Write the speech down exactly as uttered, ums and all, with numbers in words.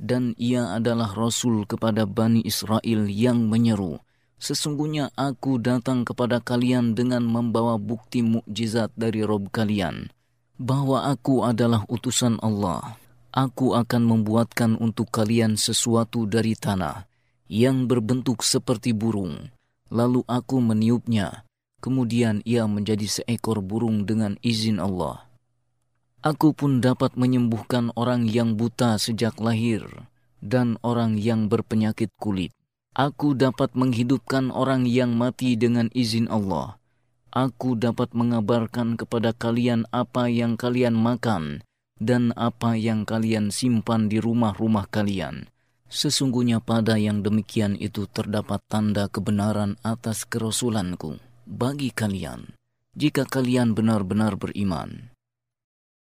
dan ia adalah Rasul kepada Bani Israel yang menyeru, sesungguhnya aku datang kepada kalian dengan membawa bukti mukjizat dari Rob kalian, bahwa aku adalah utusan Allah. Aku akan membuatkan untuk kalian sesuatu dari tanah yang berbentuk seperti burung. Lalu aku meniupnya, kemudian ia menjadi seekor burung dengan izin Allah. Aku pun dapat menyembuhkan orang yang buta sejak lahir dan orang yang berpenyakit kulit. Aku dapat menghidupkan orang yang mati dengan izin Allah. Aku dapat mengabarkan kepada kalian apa yang kalian makan dan apa yang kalian simpan di rumah-rumah kalian. Sesungguhnya pada yang demikian itu terdapat tanda kebenaran atas kerasulanku bagi kalian, jika kalian benar-benar beriman.